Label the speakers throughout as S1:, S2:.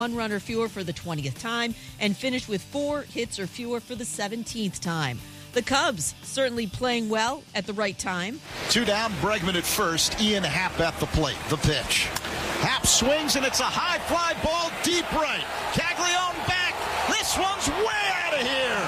S1: 1 run or fewer for the 20th time, and finished with 4 hits or fewer for the 17th time. The Cubs certainly playing well at the right time.
S2: 2 down, Bregman at first, Ian Happ at the plate. The pitch. Happ swings, and it's a high fly ball deep right. Caglione back. This one's way out of here.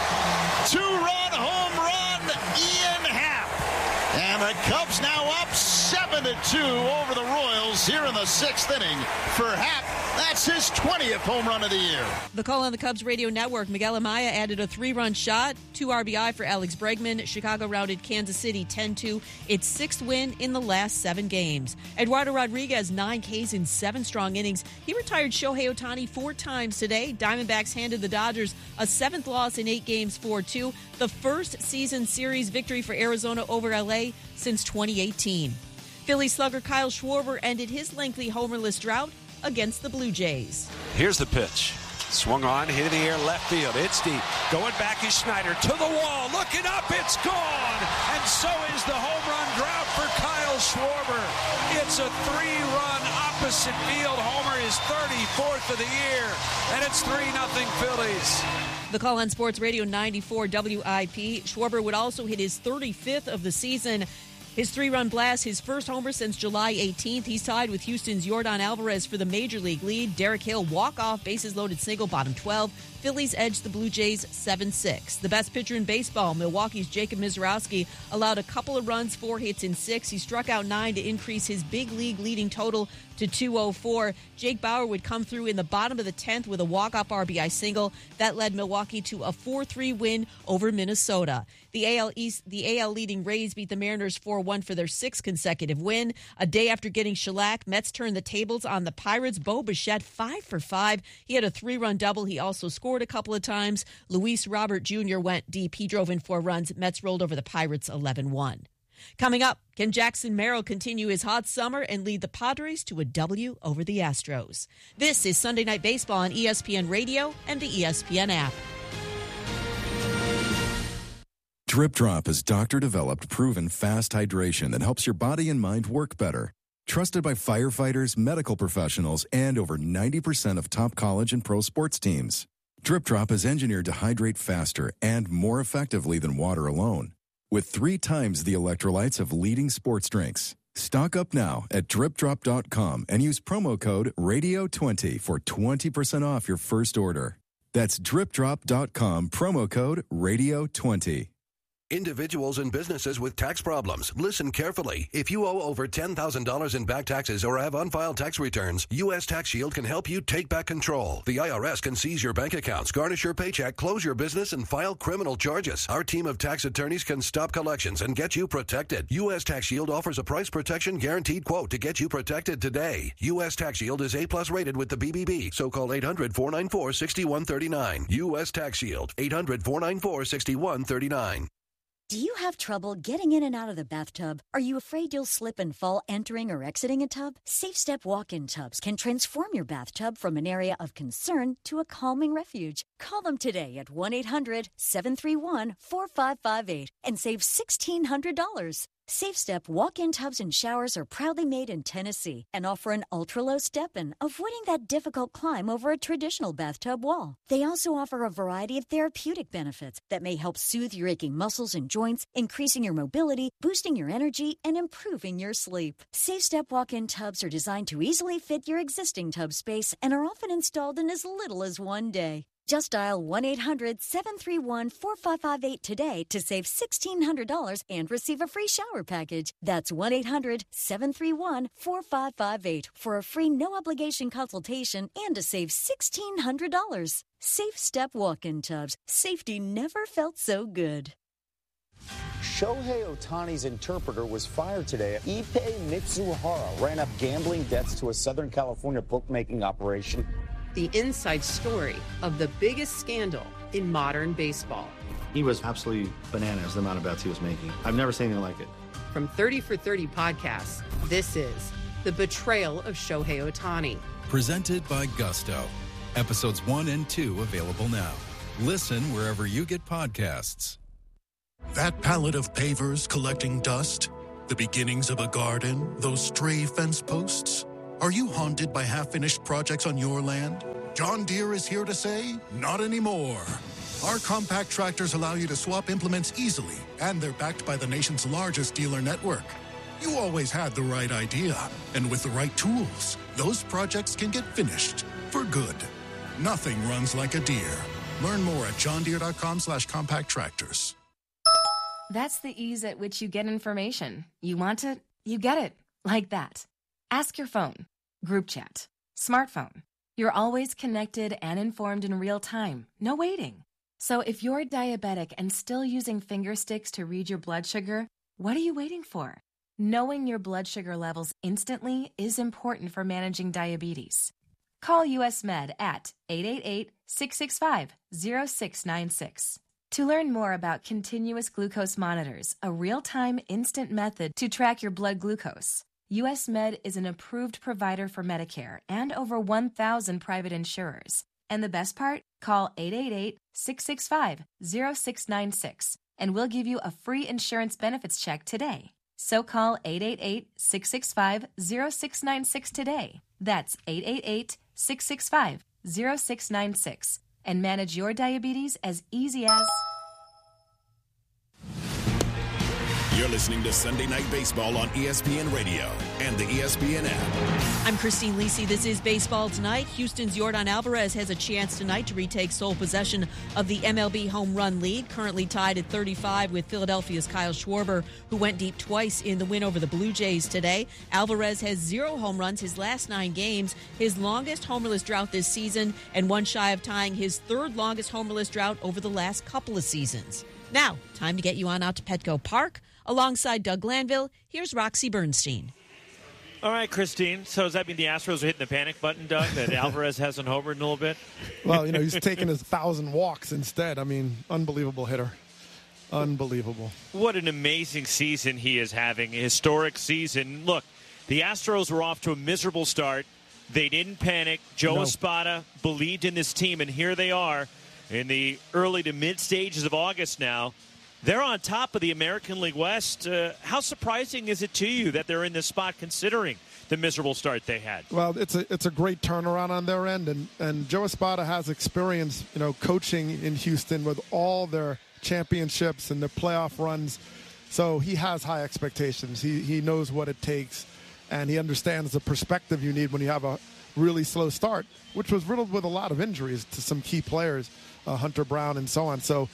S2: 2-run home run, Ian Happ. And the Cubs now up 7-2 over the Royals here in the 6th inning for Happ. That's his 20th home run of the year.
S1: The call on the Cubs radio network. Miguel Amaya added a 3-run shot, 2 RBI for Alex Bregman. Chicago routed Kansas City 10-2. Its 6th win in the last 7 games. Eduardo Rodriguez, 9 Ks in 7 strong innings. He retired Shohei Ohtani 4 times today. Diamondbacks handed the Dodgers a 7th loss in 8 games, 4-2. The first season series victory for Arizona over LA since 2018. Philly slugger Kyle Schwarber ended his lengthy homerless drought against the Blue Jays.
S3: Here's the pitch. Swung on, hit in the air, left field. It's deep. Going back is Schneider to the wall. Looking up, it's gone. And so is the home run drought for Kyle Schwarber. It's a 3-run opposite field homer, his 34th of the year. And it's 3-0 Phillies.
S1: The call on Sports Radio 94 WIP. Schwarber would also hit his 35th of the season. His 3-run blast, his first homer since July 18th. He's tied with Houston's Yordan Alvarez for the Major League lead. Derek Hill, walk-off, bases-loaded single, bottom 12. Phillies edged the Blue Jays 7-6. The best pitcher in baseball, Milwaukee's Jacob Misiorowski, allowed a couple of runs, 4 hits in 6. He struck out 9 to increase his big league leading total to 204. Jake Bauer would come through in the bottom of the 10th with a walk-off RBI single. That led Milwaukee to a 4-3 win over Minnesota. The AL leading Rays beat the Mariners 4-1 for their 6th consecutive win. A day after getting shellacked, Mets turned the tables on the Pirates. Bo Bichette 5 for 5. He had a 3-run double. He also scored a couple of times. Luis Robert Jr. went deep. He drove in 4 runs. Mets rolled over the Pirates 11-1. Coming up, can Jackson Merrill continue his hot summer and lead the Padres to a W over the Astros? This is Sunday Night Baseball on ESPN Radio and the ESPN app.
S4: Drip Drop is doctor-developed, proven fast hydration that helps your body and mind work better. Trusted by firefighters, medical professionals, and over 90% of top college and pro sports teams. Drip Drop is engineered to hydrate faster and more effectively than water alone, with 3 times the electrolytes of leading sports drinks. Stock up now at dripdrop.com and use promo code RADIO20 for 20% off your first order. That's dripdrop.com, promo code RADIO20.
S5: Individuals and businesses with tax problems. Listen carefully. If you owe over $10,000 in back taxes or have unfiled tax returns, U.S. Tax Shield can help you take back control. The IRS can seize your bank accounts, garnish your paycheck, close your business, and file criminal charges. Our team of tax attorneys can stop collections and get you protected. U.S. Tax Shield offers a price protection guaranteed quote to get you protected today. U.S. Tax Shield is A+ rated with the BBB, so call 800-494-6139. U.S. Tax Shield, 800-494-6139.
S6: Do you have trouble getting in and out of the bathtub? Are you afraid you'll slip and fall entering or exiting a tub? Safe Step walk-in tubs can transform your bathtub from an area of concern to a calming refuge. Call them today at 1-800-731-4558 and save $1,600. Safe Step walk-in tubs and showers are proudly made in Tennessee and offer an ultra-low step-in, avoiding that difficult climb over a traditional bathtub wall. They also offer a variety of therapeutic benefits that may help soothe your aching muscles and joints, increasing your mobility, boosting your energy, and improving your sleep. Safe Step walk-in tubs are designed to easily fit your existing tub space and are often installed in as little as 1 day. Just dial 1-800-731-4558 today to save $1,600 and receive a free shower package. That's 1-800-731-4558 for a free no-obligation consultation and to save $1,600. Safe Step walk-in tubs. Safety never felt so good.
S7: Shohei Ohtani's interpreter was fired today. Ippei Mitsuhara ran up gambling debts to a Southern California bookmaking operation.
S8: The inside story of the biggest scandal in modern baseball.
S9: He was absolutely bananas, the amount of bets he was making. I've never seen anything like it.
S8: From 30 for 30 podcasts, this is The Betrayal of Shohei Ohtani.
S4: Presented by Gusto. Episodes 1 and 2 available now. Listen wherever you get podcasts.
S10: That pallet of pavers collecting dust, the beginnings of a garden, those stray fence posts. Are you haunted by half-finished projects on your land? John Deere is here to say, not anymore. Our compact tractors allow you to swap implements easily, and they're backed by the nation's largest dealer network. You always had the right idea, and with the right tools, those projects can get finished for good. Nothing runs like a Deere. Learn more at johndeere.com/compact tractors.
S11: That's the ease at which you get information. You want it, you get it. Like that. Ask your phone. Group chat. Smartphone. You're always connected and informed in real time. No waiting. So if you're diabetic and still using finger sticks to read your blood sugar, what are you waiting for? Knowing your blood sugar levels instantly is important for managing diabetes. Call US Med at 888-665-0696. To learn more about continuous glucose monitors, a real-time instant method to track your blood glucose. US Med is an approved provider for Medicare and over 1,000 private insurers. And the best part? Call 888-665-0696 and we'll give you a free insurance benefits check today. So call 888-665-0696 today. That's 888-665-0696 and manage your diabetes as easy as...
S12: You're listening to Sunday Night Baseball on ESPN Radio and the ESPN app.
S1: I'm Christine Lisi. This is Baseball Tonight. Houston's Yordan Alvarez has a chance tonight to retake sole possession of the MLB home run lead, currently tied at 35 with Philadelphia's Kyle Schwarber, who went deep twice in the win over the Blue Jays today. Alvarez has 0 home runs his last 9 games, his longest homerless drought this season, and one shy of tying his 3rd longest homerless drought over the last couple of seasons. Now, time to get you on out to Petco Park. Alongside Doug Glanville, here's Roxy Bernstein.
S13: All right, Christine. So does that mean the Astros are hitting the panic button, Doug, that Alvarez hasn't homered in a little bit?
S14: Well, he's taking his 1,000 walks instead. I mean, unbelievable hitter. Unbelievable.
S13: What an amazing season he is having, a historic season. Look, the Astros were off to a miserable start. They didn't panic. Joe Espada believed in this team, and here they are in the early to mid stages of August now. They're on top of the American League West. How surprising is it to you that they're in this spot considering the miserable start they had?
S14: Well, it's a great turnaround on their end, and Joe Espada has experience, coaching in Houston with all their championships and their playoff runs. So he has high expectations. He knows what it takes, and he understands the perspective you need when you have a really slow start, which was riddled with a lot of injuries to some key players, Hunter Brown and so on. So,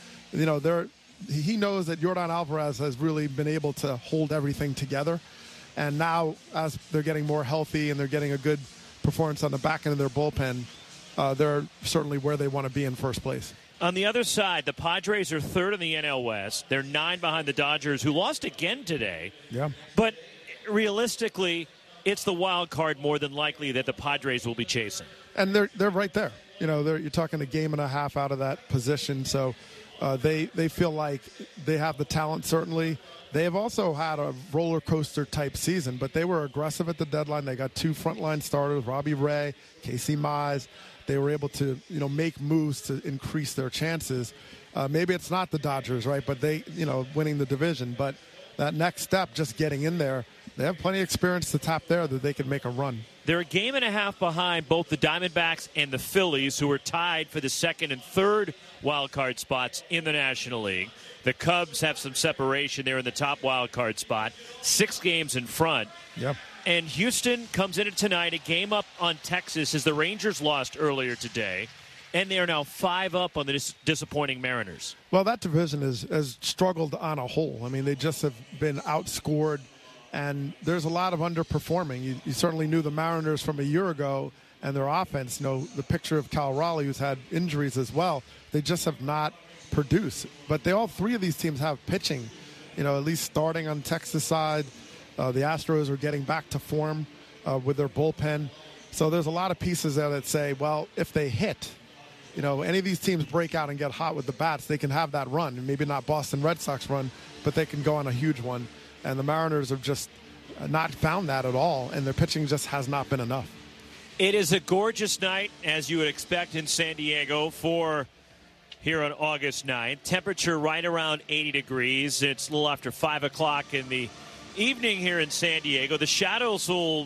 S14: he knows that Yordan Alvarez has really been able to hold everything together. And now, as they're getting more healthy and they're getting a good performance on the back end of their bullpen, they're certainly where they want to be in first place.
S13: On the other side, the Padres are 3rd in the NL West. They're 9 behind the Dodgers, who lost again today.
S14: Yeah.
S13: But realistically, it's the wild card more than likely that the Padres will be chasing.
S14: And they're right there. You're talking a game and a half out of that position. So they feel like they have the talent, certainly. They have also had a roller coaster type season, but they were aggressive at the deadline. They got 2 frontline starters, Robbie Ray, Casey Mize. They were able to, make moves to increase their chances. Maybe it's not the Dodgers, right? But they, winning the division. But that next step, just getting in there, they have plenty of experience to tap there that they can make a run.
S13: They're a game and a half behind both the Diamondbacks and the Phillies, who are tied for the 2nd and 3rd wild card spots in the National League. The Cubs have some separation there in the top wild card spot, 6 games in front.
S14: Yep.
S13: And Houston comes in tonight, a game up on Texas as the Rangers lost earlier today. And they are now 5 up on the disappointing Mariners.
S14: Well, that division has struggled on a whole. I mean, they just have been outscored, and there's a lot of underperforming. You certainly knew the Mariners from a year ago and their offense. The picture of Cal Raleigh, who's had injuries as well. They just have not produced. But all 3 of these teams have pitching, at least starting on Texas side. The Astros are getting back to form with their bullpen. So there's a lot of pieces there that say, well, if they hit, any of these teams break out and get hot with the bats, they can have that run. And maybe not Boston Red Sox run, but they can go on a huge one. And the Mariners have just not found that at all, and their pitching just has not been enough.
S13: It is a gorgeous night, as you would expect in San Diego for here on August 9th. Temperature right around 80 degrees. It's a little after 5 o'clock in the evening here in San Diego. The shadows will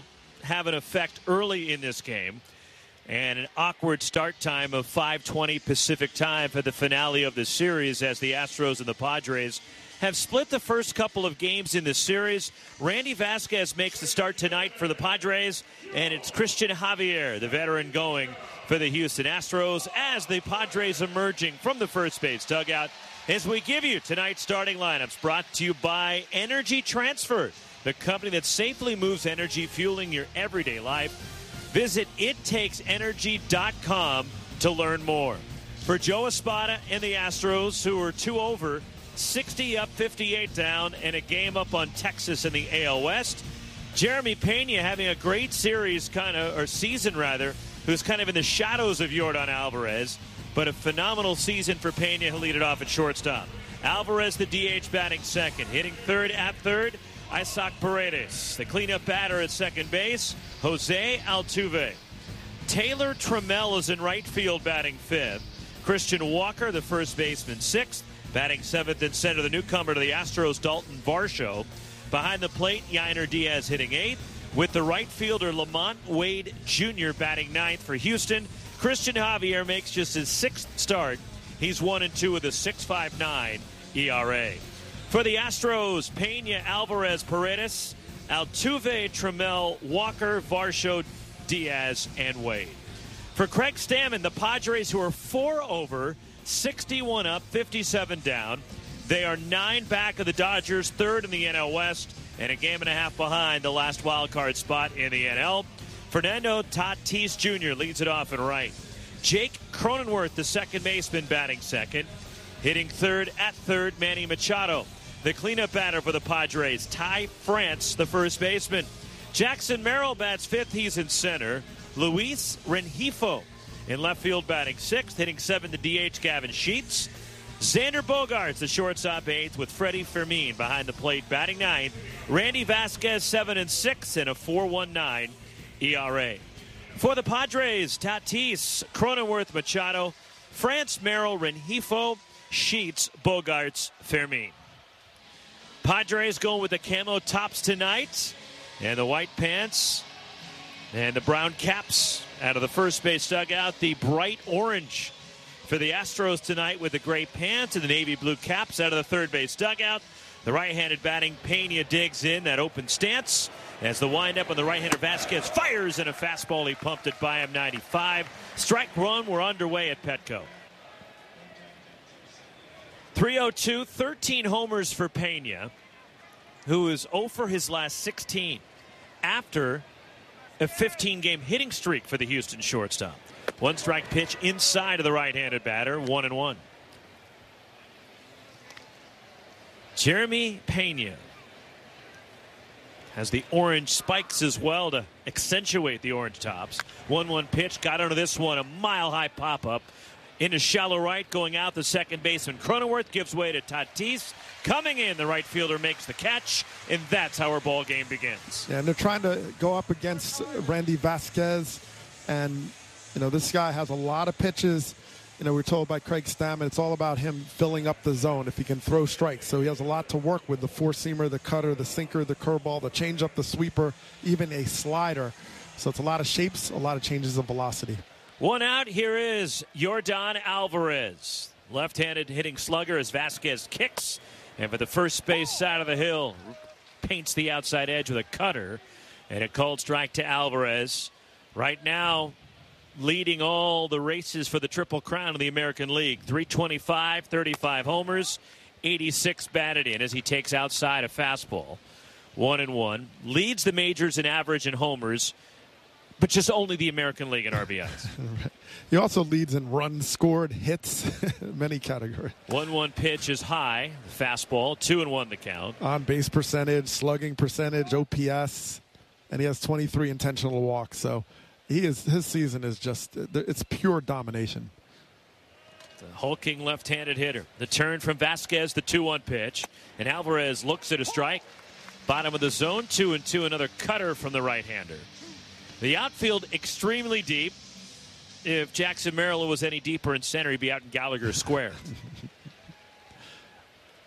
S13: have an effect early in this game. And an awkward start time of 5:20 Pacific time for the finale of the series as the Astros and the Padres have split the first couple of games in the series. Randy Vasquez makes the start tonight for the Padres, and it's Christian Javier, the veteran, going for the Houston Astros as the Padres emerging from the first base dugout as we give you tonight's starting lineups, brought to you by Energy Transfer, the company that safely moves energy, fueling your everyday life. Visit ittakesenergy.com to learn more. For Joe Espada and the Astros, who are 2 over, 60 up, 58 down, and a game up on Texas in the AL West. Jeremy Pena having a great series, season, who's kind of in the shadows of Yordan Alvarez, but a phenomenal season for Pena. He'll lead it off at shortstop. Alvarez, the DH, batting second. Hitting third at third, Isaac Paredes. The cleanup batter at second base, Jose Altuve. Taylor Trammell is in right field, batting fifth. Christian Walker, the first baseman, sixth. Batting seventh and center, the newcomer to the Astros, Dalton Varsho. Behind the plate, Yainer Diaz hitting eighth. With the right fielder, Lamont Wade Jr. batting ninth for Houston. Christian Javier makes just his sixth start. He's 1-2 with a 6.59 ERA. For the Astros, Pena, Alvarez, Paredes, Altuve, Trammell, Walker, Varsho, Diaz, and Wade. For Craig Stammen, the Padres, who are 4 over, 61 up, 57 down. They are 9 back of the Dodgers, third in the NL West, and a game and a half behind the last wild card spot in the NL. Fernando Tatis Jr. leads it off in right. Jake Cronenworth, the second baseman, batting second. Hitting third at third, Manny Machado. The cleanup batter for the Padres, Ty France, the first baseman. Jackson Merrill bats fifth. He's in center. Luis Rengifo in left field, batting sixth. Hitting seventh, the DH, Gavin Sheets. Xander Bogaerts, the shortstop, eighth, with Freddie Fermin behind the plate, batting ninth. Randy Vasquez, 7 and 6, and a 4.19 ERA. For the Padres, Tatis, Cronenworth, Machado, France, Merrill, Rengifo, Sheets, Bogaerts, Fermin. Padres going with the camo tops tonight, and the white pants, and the brown caps out of the first base dugout. The bright orange for the Astros tonight with the gray pants and the navy blue caps out of the third base dugout. The right-handed batting Pena digs in that open stance as the windup on the right-hander Vasquez fires in a fastball. He pumped it by him, 95. Strike one. We're underway at Petco. 302, 13 homers for Pena, who is 0 for his last 16 after a 15-game hitting streak for the Houston shortstop. One strike pitch inside of the right-handed batter, 1-1. Jeremy Pena has the orange spikes as well to accentuate the orange tops. 1-1 pitch, got under this one, a mile-high pop-up. Into shallow right, going out the second baseman. Cronenworth gives way to Tatis. Coming in, the right fielder makes the catch, and that's how our ball game begins.
S14: Yeah, and they're trying to go up against Randy Vasquez, and this guy has a lot of pitches. We're told by Craig Stammen it's all about him filling up the zone if he can throw strikes. So he has a lot to work with: the four-seamer, the cutter, the sinker, the curveball, the changeup, the sweeper, even a slider. So it's a lot of shapes, a lot of changes of velocity.
S13: One out. Here is Yordan Alvarez. Left-handed hitting slugger as Vasquez kicks. And for the first base side of the hill, paints the outside edge with a cutter. And a called strike to Alvarez. Right now, leading all the races for the Triple Crown of the American League. 325, 35 homers, 86 batted in as he takes outside a fastball. 1-1. Leads the majors in average and homers, but just only the American League in RBIs.
S14: He also leads in runs scored, hits, many categories.
S13: 1-1 pitch is high, fastball, 2-1 the count.
S14: On base percentage, slugging percentage, OPS, and he has 23 intentional walks. So his season is just, it's pure domination.
S13: The hulking left-handed hitter. The turn from Vasquez, the 2-1 pitch, and Alvarez looks at a strike. Bottom of the zone, 2-2, another cutter from the right-hander. The outfield extremely deep. If Jackson Merrill was any deeper in center, he'd be out in Gallagher Square.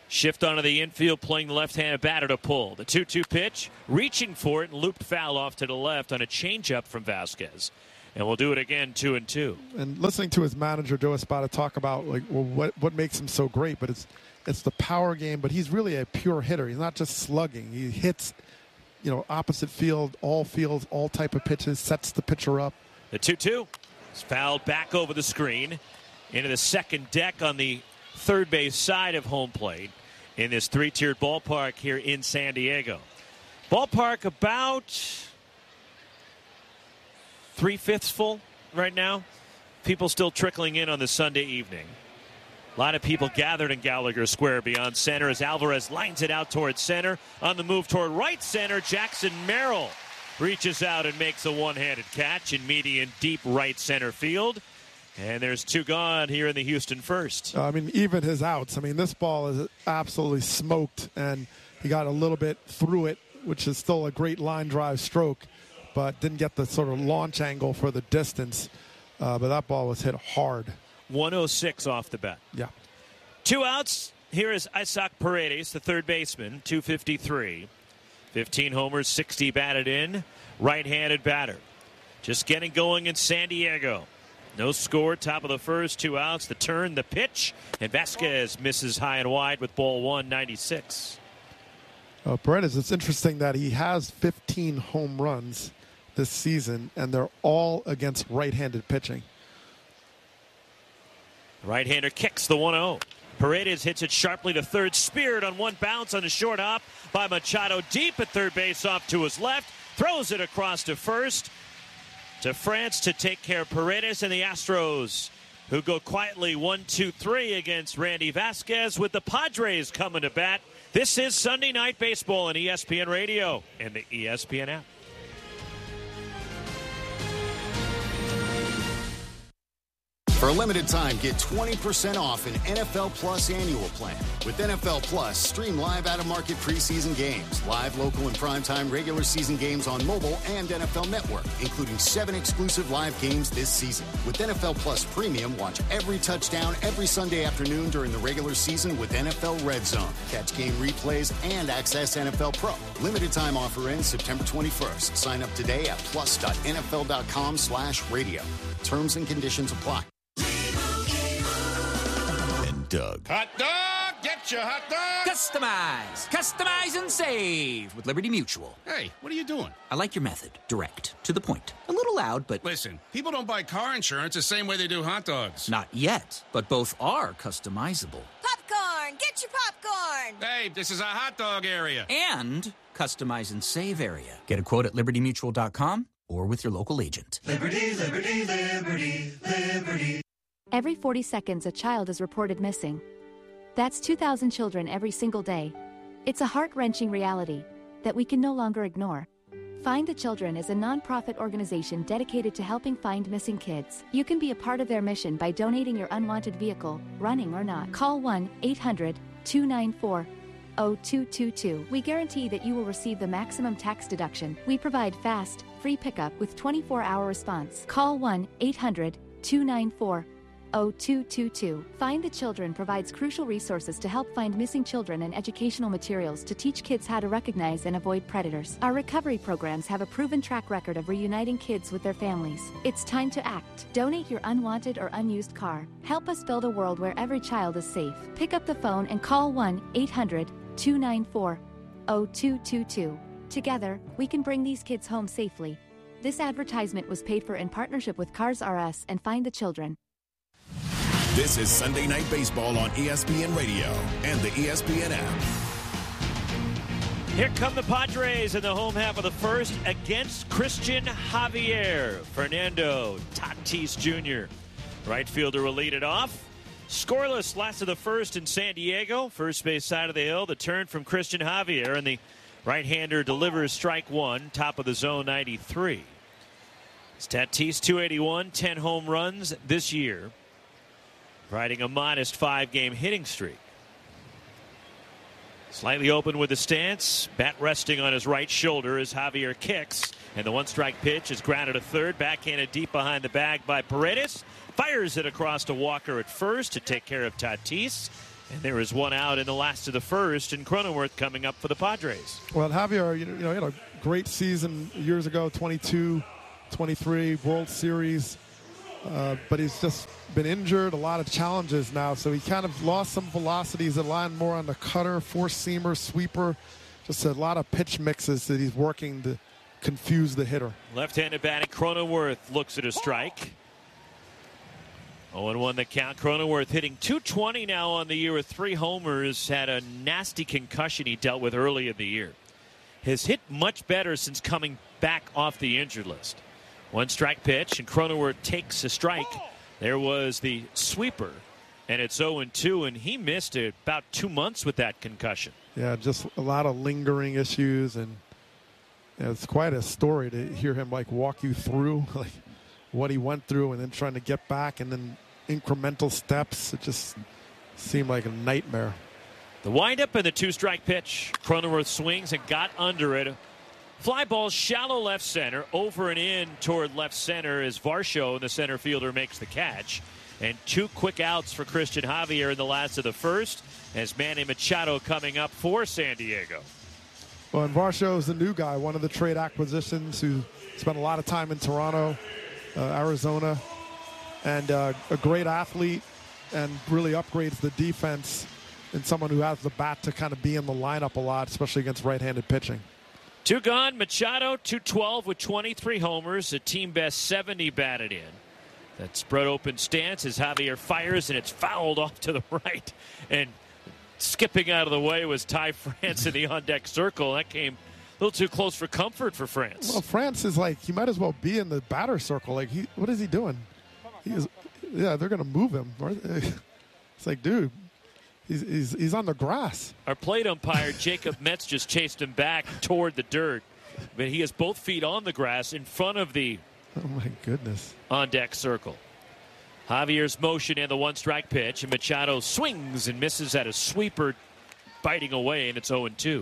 S13: Shift onto the infield, playing the left-handed batter to pull. The 2-2 pitch, reaching for it, and looped foul off to the left on a changeup from Vasquez. And we'll do it again, 2-2.
S14: And listening to his manager, Joe Espada, talk about what makes him so great, but it's the power game. But he's really a pure hitter. He's not just slugging. He hits, opposite field, all type of pitches, sets the pitcher up.
S13: The 2-2 is fouled back over the screen into the second deck on the third base side of home plate in this three-tiered ballpark here in San Diego. Ballpark about 3/5 full right now. People still trickling in on the Sunday evening. A lot of people gathered in Gallagher Square beyond center as Alvarez lines it out towards center. On the move toward right center, Jackson Merrill reaches out and makes a one-handed catch in median deep right center field. And there's two gone here in the Houston first.
S14: Even his outs. This ball is absolutely smoked, and he got a little bit through it, which is still a great line drive stroke, but didn't get the sort of launch angle for the distance. But that ball was hit hard.
S13: 106 off the bat.
S14: Yeah.
S13: Two outs. Here is Isaac Paredes, the third baseman, 253. 15 homers, 60 batted in. Right-handed batter. Just getting going in San Diego. No score, top of the first, two outs, the turn, the pitch, and Vasquez misses high and wide with ball 196.
S14: Paredes, it's interesting that he has 15 home runs this season, and they're all against right-handed pitching.
S13: Right-hander kicks the 1-0. Paredes hits it sharply to third, speared on one bounce on the short hop by Machado deep at third base off to his left, throws it across to first. To France to take care of Paredes and the Astros, who go quietly 1-2-3 against Randy Vasquez with the Padres coming to bat. This is Sunday Night Baseball on ESPN Radio and the ESPN app.
S15: For a limited time, get 20% off an NFL Plus annual plan. With NFL Plus, stream live out-of-market preseason games, live local and primetime regular season games on mobile and NFL Network, including 7 exclusive live games this season. With NFL Plus Premium, watch every touchdown every Sunday afternoon during the regular season with NFL Red Zone. Catch game replays and access NFL Pro. Limited time offer ends September 21st. Sign up today at plus.nfl.com/radio. Terms and conditions apply.
S12: Doug.
S16: Hot dog! Get your hot dog!
S17: Customize and save with Liberty Mutual.
S16: Hey, what are you doing?
S17: I like your method. Direct. To the point. A little loud, but...
S16: Listen, people don't buy car insurance the same way they do hot dogs.
S17: Not yet, but both are customizable.
S18: Popcorn! Get your popcorn!
S16: Hey, this is a hot dog area.
S17: And customize and save area. Get a quote at libertymutual.com or with your local agent.
S19: Liberty, liberty, liberty, liberty.
S20: Every 40 seconds, a child is reported missing. That's 2,000 children every single day. It's a heart-wrenching reality that we can no longer ignore. Find the Children is a non-profit organization dedicated to helping find missing kids. You can be a part of their mission by donating your unwanted vehicle, running or not. Call 1-800-294-0222. We guarantee that you will receive the maximum tax deduction. We provide fast, free pickup with 24-hour response. Call 1-800-294-0222. Find the Children provides crucial resources to help find missing children and educational materials to teach kids how to recognize and avoid predators. Our recovery programs have a proven track record of reuniting kids with their families. It's time to act. Donate your unwanted or unused car. Help us build a world where every child is safe. Pick up the phone and call 1-800-294-0222. Together, we can bring these kids home safely. This advertisement was paid for in partnership with Cars R Us and Find the Children.
S12: This is Sunday Night Baseball on ESPN Radio and the ESPN app.
S13: Here come the Padres in the home half of the first against Christian Javier. Fernando Tatis Jr. Right fielder will lead it off. Scoreless last of the first in San Diego. First base side of the hill. The turn from Christian Javier, and the right-hander delivers strike one. Top of the zone, 93. It's Tatis, 281, 10 home runs this year, riding a modest 5-game hitting streak. Slightly open with the stance. Bat resting on his right shoulder as Javier kicks. And the one-strike pitch is grounded to third. Backhanded deep behind the bag by Paredes. Fires it across to Walker at first to take care of Tatis. And there is one out in the last of the first, and Cronenworth coming up for the Padres.
S14: Well, Javier, he had a great season years ago, 22, 23, World Series. But he's just been injured, a lot of challenges now. So he kind of lost some velocity. He's aligned more on the cutter, four-seamer, sweeper. Just a lot of pitch mixes that he's working to confuse the hitter.
S13: Left-handed batting, Cronenworth looks at a strike. 0-1 the count. Cronenworth hitting .220 now on the year with 3 homers. Had a nasty concussion he dealt with early in the year. Has hit much better since coming back off the injured list. 1 strike pitch, and Cronenworth takes a strike. There was the sweeper, and it's 0-2, and he missed it about 2 months with that concussion.
S14: Yeah, just a lot of lingering issues, and it's quite a story to hear him walk you through what he went through and then trying to get back and then incremental steps. It just seemed like a nightmare.
S13: The windup and the 2-strike pitch. Cronenworth swings and got under it. Fly ball shallow left center, over and in toward left center as Varsho, the center fielder, makes the catch. And 2 quick outs for Christian Javier in the last of the first as Manny Machado coming up for San Diego.
S14: Well, and Varsho is the new guy, one of the trade acquisitions who spent a lot of time in Toronto, Arizona, and a great athlete and really upgrades the defense and someone who has the bat to kind of be in the lineup a lot, especially against right-handed pitching.
S13: 2 gone. Machado, .212 with 23 homers, a team best 70 batted in. That spread open stance as Javier fires, and it's fouled off to the right. And skipping out of the way was Ty France in the on-deck circle. That came a little too close for comfort for France.
S14: Well, France is he might as well be in the batter circle. What is he doing? They're going to move him. It's dude, he's on the grass.
S13: Our plate umpire, Jacob Metz, just chased him back toward the dirt. But he has both feet on the grass in front of the
S14: my goodness
S13: on-deck circle. Javier's motion and the 1-strike pitch, and Machado swings and misses at a sweeper, biting away, and it's 0-2.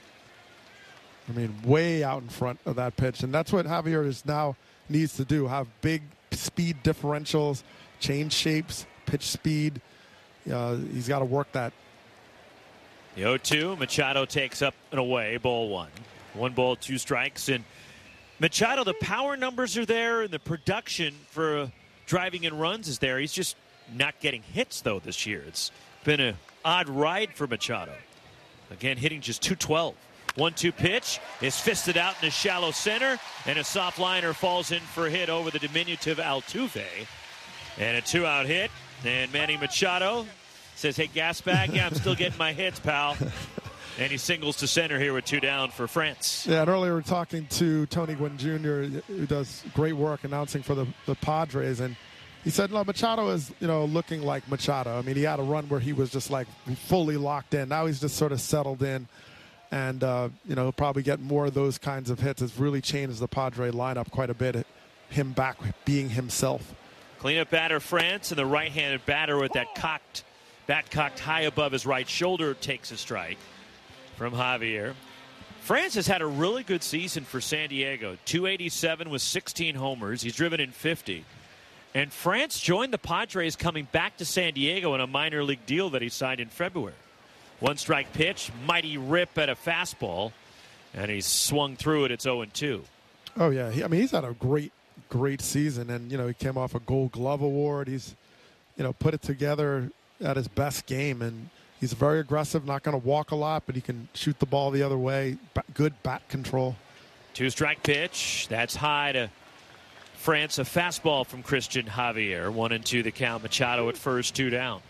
S14: I mean, way out in front of that pitch, and that's what Javier now needs to do, have big speed differentials, change shapes, pitch speed. He's got to work that.
S13: The 0-2, Machado takes up and away, ball 1. 1 ball, 2 strikes, and Machado, the power numbers are there, and the production for driving in runs is there. He's just not getting hits, though, this year. It's been an odd ride for Machado. Again, hitting just .212. 1-2 pitch is fisted out in the shallow center, and a soft liner falls in for a hit over the diminutive Altuve. And a 2-out hit, and Manny Machado says, hey, gas bag, yeah, I'm still getting my hits, pal. And he singles to center here with 2 down for France.
S14: Yeah, and earlier we were talking to Tony Gwynn Jr., who does great work announcing for the Padres, and he said, no, Machado is, looking like Machado. I mean, he had a run where he was just fully locked in. Now he's just sort of settled in. And, he'll probably get more of those kinds of hits. It's really changed the Padre lineup quite a bit. Him back being himself.
S13: Cleanup batter France, and the right-handed batter with that bat cocked high above his right shoulder takes a strike from Javier. France has had a really good season for San Diego. .287 with 16 homers. He's driven in 50. And France joined the Padres coming back to San Diego in a minor league deal that he signed in February. 1-strike pitch, mighty rip at a fastball, and he's swung through it. It's 0-2.
S14: Oh, yeah. He's had a great season, and, he came off a Gold Glove award. He's, put it together at his best game, and he's very aggressive, not going to walk a lot, but he can shoot the ball the other way. Good bat control.
S13: 2-strike pitch. That's high to France. A fastball from Christian Javier. 1-2 the count. Machado at first, 2 down.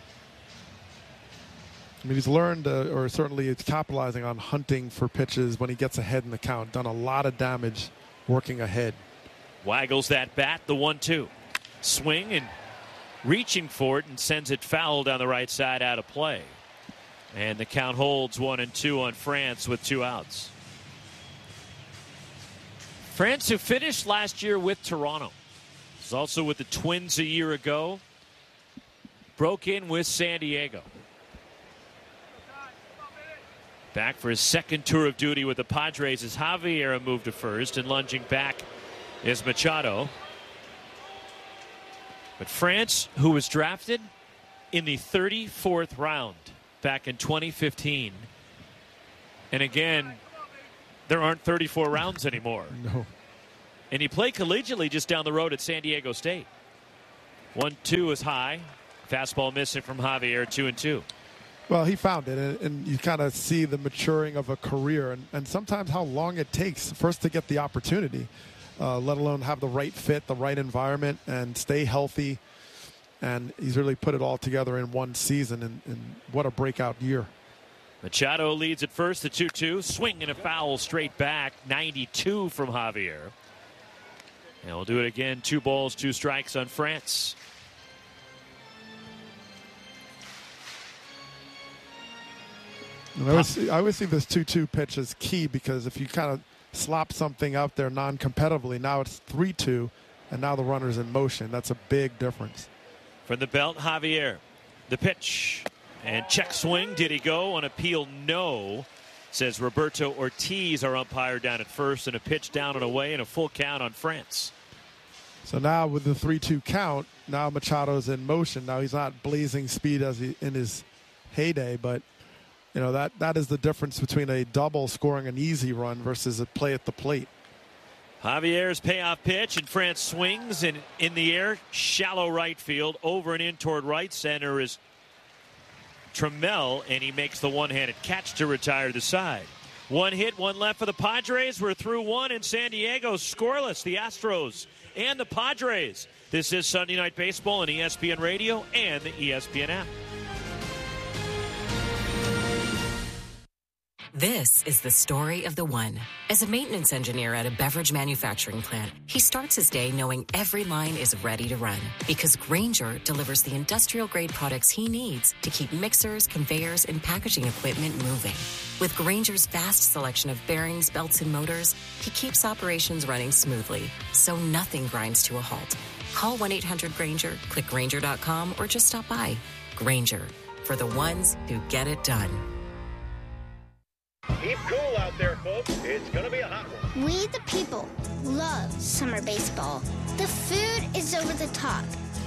S14: I mean, he's learned, or certainly it's capitalizing on hunting for pitches when he gets ahead in the count. Done a lot of damage working ahead.
S13: Waggles that bat, the 1-2. Swing and reaching for it and sends it foul down the right side out of play. And the count holds 1-2 on France with 2 outs. France, who finished last year with Toronto, was also with the Twins a year ago, broke in with San Diego. Back for his second tour of duty with the Padres as Javier moved to first, and lunging back is Machado. But France, who was drafted in the 34th round back in 2015. And again, there aren't 34 rounds anymore.
S14: No.
S13: And he played collegiately just down the road at San Diego State. 1-2 is high. Fastball missing from Javier, 2-2.
S14: Well, he found it, and you kind of see the maturing of a career, and sometimes how long it takes first to get the opportunity, let alone have the right fit, the right environment, and stay healthy. And he's really put it all together in one season, and what a breakout year.
S13: Machado leads at first, the 2-2. Swing and a foul straight back, 92 from Javier. And we'll do it again, 2 balls, 2 strikes on France.
S14: And I always see this 2-2 pitch as key, because if you kind of slop something out there non-competitively, now it's 3-2, and now the runner's in motion. That's a big difference.
S13: From the belt, Javier. The pitch. And check swing. Did he go? On appeal, no. Says Roberto Ortiz, our umpire, down at first, and a pitch down and away, and a full count on France.
S14: So now with the 3-2 count, now Machado's in motion. Now he's not blazing speed as he in his heyday, but you know, that is the difference between a double scoring an easy run versus a play at the plate.
S13: Javier's payoff pitch, and France swings, and in the air, shallow right field, over and in toward right center is Trammell, and he makes the one-handed catch to retire the side. 1 hit, 1 left for the Padres. We're through 1 in San Diego, scoreless. The Astros and the Padres. This is Sunday Night Baseball on ESPN Radio and the ESPN app.
S21: This is the story of the one. As a maintenance engineer at a beverage manufacturing plant, he starts his day knowing every line is ready to run, because Grainger delivers the industrial-grade products he needs to keep mixers, conveyors, and packaging equipment moving. With Grainger's vast selection of bearings, belts, and motors, he keeps operations running smoothly, so nothing grinds to a halt. Call 1-800-GRAINGER, click Grainger.com, or just stop by. Grainger, for the ones who get it done.
S22: Keep cool out there, folks. It's going to be a hot one.
S23: We, the people, love summer baseball. The food is over the top.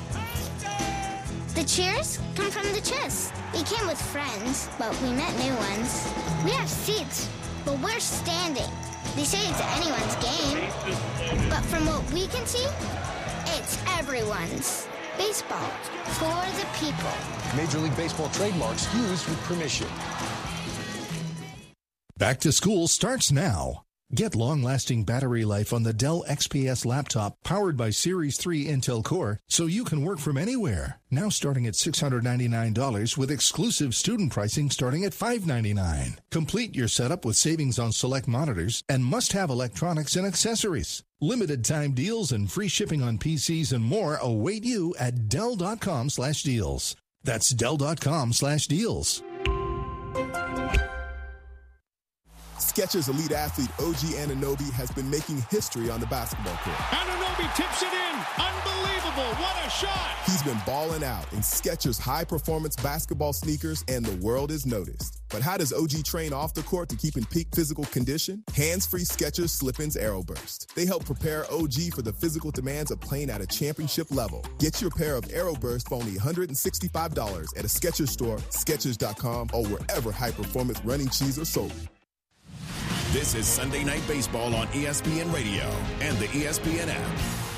S23: The cheers come from the chest. We came with friends, but we met new ones. We have seats, but we're standing. They say it's anyone's game, but from what we can see, it's everyone's. Baseball for the people.
S24: Major League Baseball trademarks used with permission.
S25: Back to school starts now. Get long-lasting battery life on the Dell XPS laptop powered by Series 3 Intel Core, so you can work from anywhere. Now starting at $699 with exclusive student pricing starting at $599. Complete your setup with savings on select monitors and must-have electronics and accessories. Limited time deals and free shipping on PCs and more await you at Dell.com/deals. That's Dell.com/deals.
S26: Skechers elite athlete OG Anunoby has been making history on the basketball court.
S27: Anunoby tips it in. Unbelievable. What a shot.
S26: He's been balling out in Skechers high-performance basketball sneakers, and the world is noticed. But how does OG train off the court to keep in peak physical condition? Hands-free Skechers Slip-ins Aeroburst. They help prepare OG for the physical demands of playing at a championship level. Get your pair of Aeroburst for only $165 at a Skechers store, Skechers.com, or wherever high-performance running shoes are sold.
S12: This is Sunday Night Baseball on ESPN Radio and the ESPN app.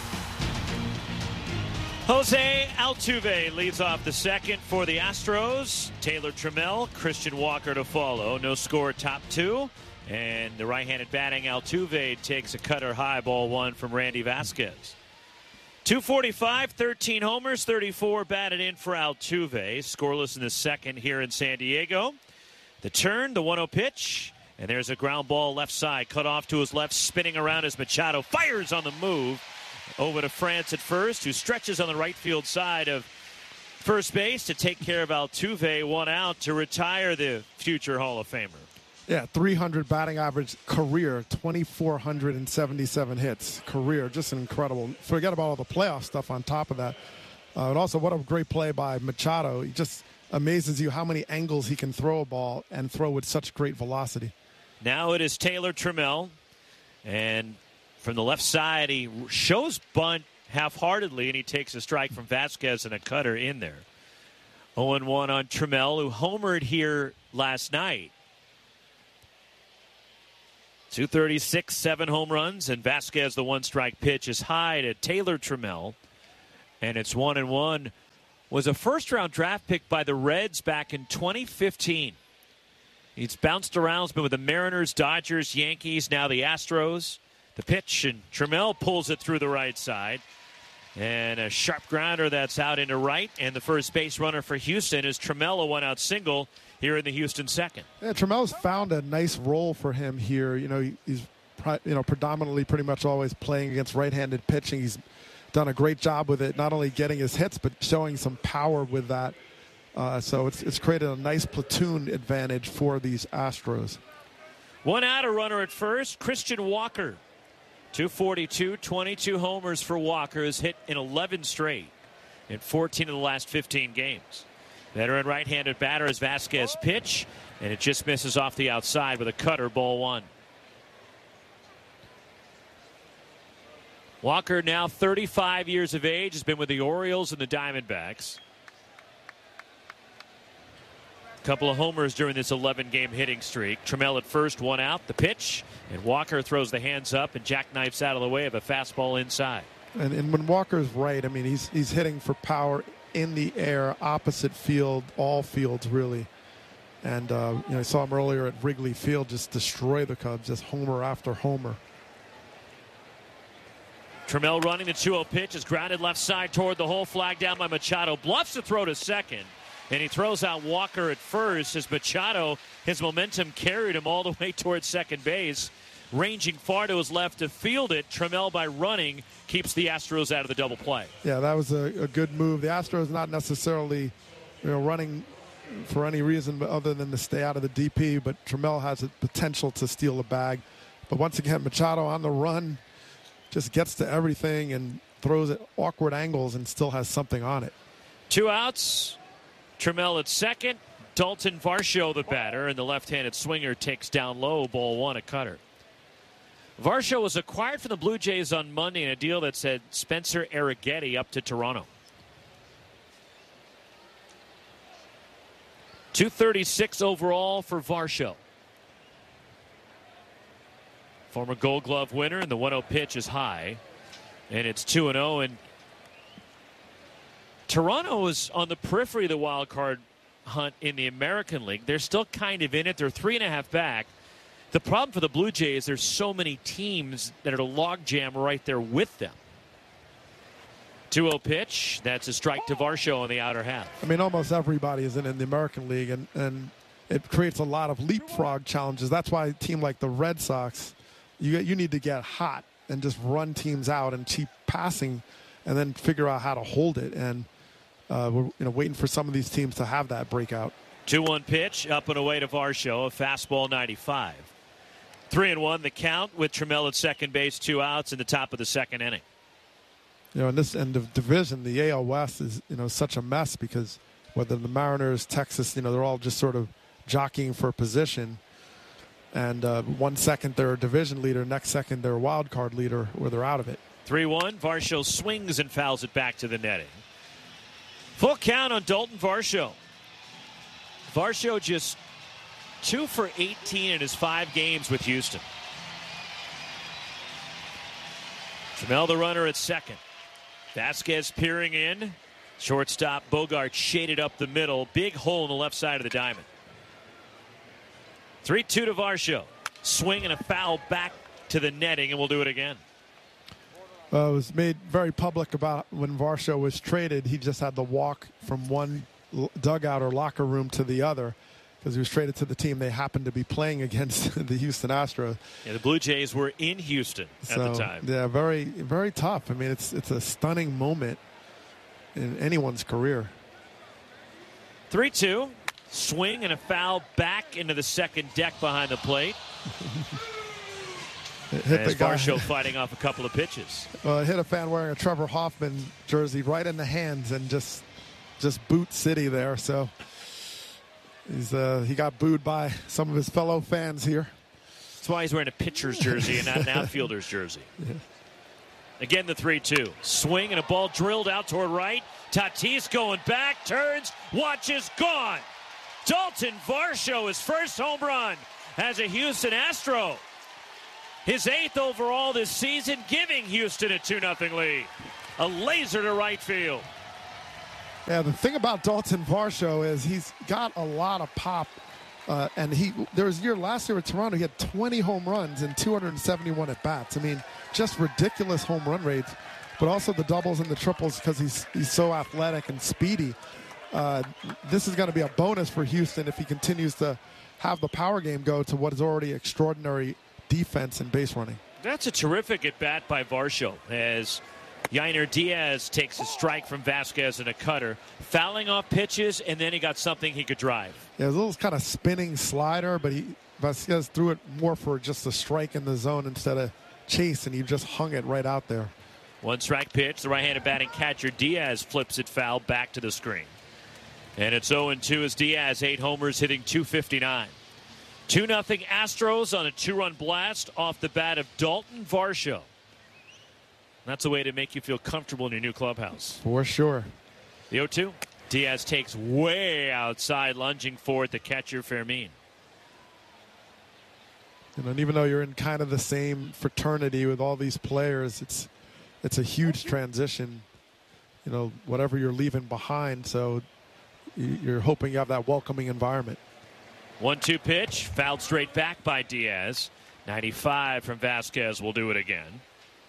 S13: Jose Altuve leads off the second for the Astros. Taylor Trammell, Christian Walker to follow. No score, top 2. And the right-handed batting Altuve takes a cutter high, ball 1 from Randy Vasquez. 245, 13 homers, 34 batted in for Altuve. Scoreless in the second here in San Diego. The turn, the 1-0 pitch. And there's a ground ball left side, cut off to his left, spinning around as Machado fires on the move. Over to France at first, who stretches on the right field side of first base to take care of Altuve. 1 out to retire the future Hall of Famer.
S14: Yeah, 300 batting average career, 2,477 hits career. Just incredible. Forget about all the playoff stuff on top of that. And also, what a great play by Machado. He just amazes you how many angles he can throw a ball and throw with such great velocity.
S13: Now it is Taylor Trammell, and from the left side, he shows bunt half-heartedly, and he takes a strike from Vasquez and a cutter in there. 0-1 on Trammell, who homered here last night. 236, 7 home runs, and Vasquez, the one-strike pitch, is high to Taylor Trammell. And it's 1-1. Was a first-round draft pick by the Reds back in 2015. He's bounced around, has been with the Mariners, Dodgers, Yankees, now the Astros. The pitch, and Trammell pulls it through the right side. And a sharp grounder that's out into right. And the first base runner for Houston is Trammell, a one-out single here in the Houston second.
S14: Yeah, Trammell's found a nice role for him here. He's predominantly pretty much always playing against right-handed pitching. He's done a great job with it, not only getting his hits, but showing some power with that. So it's created a nice platoon advantage for these Astros.
S13: One out, a runner at first, Christian Walker. 242, 22 homers for Walker, has hit in 11 straight in 14 of the last 15 games. Veteran right-handed batter is Vasquez pitch, and it just misses off the outside with a cutter, ball one. Walker, now 35 years of age, has been with the Orioles and the Diamondbacks. Couple of homers during this 11-game hitting streak. Trammell at first, one out, the pitch, and Walker throws the hands up and jackknifes out of the way of a fastball inside.
S14: And when Walker's right, I mean, he's hitting for power in the air, opposite field, all fields really. And I saw him earlier at Wrigley Field just destroy the Cubs, just homer after homer.
S13: Trammell running the 2-0 pitch is grounded left side toward the hole, flag down by Machado, bluffs the throw to second. And he throws out Walker at first as Machado, his momentum carried him all the way towards second base. Ranging far to his left to field it. Trammell, by running, keeps the Astros out of the double play.
S14: Yeah, that was a good move. The Astros not necessarily running for any reason other than to stay out of the DP, but Trammell has the potential to steal the bag. But once again, Machado on the run just gets to everything and throws at awkward angles and still has something on it.
S13: 2 outs. Trammell at second. Dalton Varsho, the batter, and the left-handed swinger takes down low, ball one, a cutter. Varsho was acquired from the Blue Jays on Monday in a deal that said Spencer Arrighetti up to Toronto. 236 overall for Varsho. Former Gold Glove winner, and the 1-0 pitch is high. And it's 2-0, and Toronto is on the periphery of the wild card hunt in the American League. They're still kind of in it. They're 3.5 back. The problem for the Blue Jays, there's so many teams that are a logjam right there with them. 2-0 pitch. That's a strike to Varsho on the outer half.
S14: I mean, almost everybody is in the American League, and it creates a lot of leapfrog challenges. That's why a team like the Red Sox, you need to get hot and just run teams out and keep passing and then figure out how to hold it. And we're waiting for some of these teams to have that breakout.
S13: 2-1 pitch up and away to Varsho, a fastball 95. 3-1 the count with Trammell at second base, 2 outs in the top of the second inning.
S14: In this end of division, the AL West is such a mess because whether the Mariners, Texas, they're all just sort of jockeying for a position. And 1 second they're a division leader, next second they're a wild card leader, or they're out of it.
S13: 3-1. Varsho swings and fouls it back to the netting. Full count on Dalton Varsho. Varsho just 2 for 18 in his 5 games with Houston. Trammell the runner at second. Vasquez peering in. Shortstop Bogart shaded up the middle. Big hole in the left side of the diamond. 3-2 to Varsho. Swing and a foul back to the netting, and we'll do it again.
S14: It was made very public about when Varsho was traded. He just had to walk from one dugout or locker room to the other because he was traded to the team they happened to be playing against, the Houston Astros.
S13: Yeah, the Blue Jays were in Houston at the time.
S14: Yeah, very, very tough. I mean, it's a stunning moment in anyone's career.
S13: 3-2. Swing and a foul back into the second deck behind the plate.
S14: Hit the guy.
S13: Varsho fighting off a couple of pitches.
S14: Hit a fan wearing a Trevor Hoffman jersey right in the hands and just boot City there. So he got booed by some of his fellow fans here.
S13: That's why he's wearing a pitcher's jersey and not an outfielder's jersey. Yeah. Again, the 3-2. Swing and a ball drilled out toward right. Tatis going back, turns, watches, gone. Dalton Varsho, his first home run as a Houston Astro. His 8th overall this season, giving Houston a 2-0 lead. A laser to right field.
S14: Yeah, the thing about Dalton Varsho is he's got a lot of pop. And there was a year last year at Toronto, he had 20 home runs and 271 at-bats. I mean, just ridiculous home run rates. But also the doubles and the triples because he's so athletic and speedy. This is going to be a bonus for Houston if he continues to have the power game go to what is already extraordinary defense and base running.
S13: That's a terrific at-bat by Varsho as Yainer Diaz takes a strike from Vasquez and a cutter, fouling off pitches, and then he got something he could drive.
S14: Yeah, it was a little kind of spinning slider, but Vasquez threw it more for just a strike in the zone instead of chase, and he just hung it right out there.
S13: 1-strike pitch. The right-handed batting catcher Diaz flips it foul back to the screen. And it's 0-2 as Diaz, 8 homers, hitting .259. 2-0 Astros on a 2-run blast off the bat of Dalton Varsho. That's a way to make you feel comfortable in your new clubhouse.
S14: For sure.
S13: The 0-2. Diaz takes way outside, lunging for it, the catcher Fermin.
S14: And even though you're in kind of the same fraternity with all these players, it's a huge transition, whatever you're leaving behind. So you're hoping you have that welcoming environment.
S13: 1-2 pitch, fouled straight back by Diaz. 95 from Vasquez will do it again.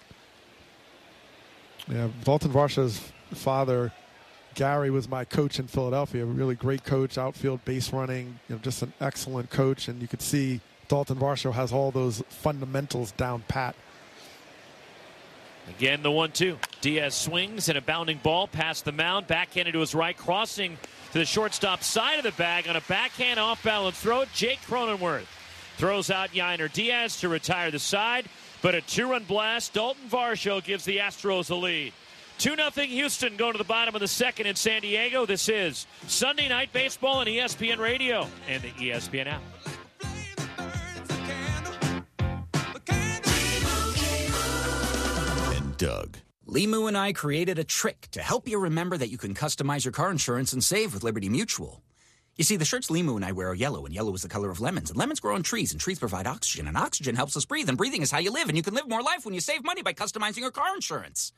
S14: Yeah, Dalton Varsho's father, Gary, was my coach in Philadelphia. A really great coach, outfield, base running, just an excellent coach. And you could see Dalton Varsho has all those fundamentals down pat.
S13: Again, the 1-2. Diaz swings and a bounding ball past the mound, backhanded to his right, crossing to the shortstop side of the bag on a backhand off-balance throw. Jake Cronenworth throws out Yainer Diaz to retire the side, but a 2-run blast. Dalton Varsho gives the Astros a lead. 2-0 Houston going to the bottom of the second in San Diego. This is Sunday Night Baseball on ESPN Radio and the ESPN app.
S17: Doug. Limu and I created a trick to help you remember that you can customize your car insurance and save with Liberty Mutual. You see, the shirts Limu and I wear are yellow, and yellow is the color of lemons, and lemons grow on trees, and trees provide oxygen, and oxygen helps us breathe, and breathing is how you live, and you can live more life when you save money by customizing your car insurance.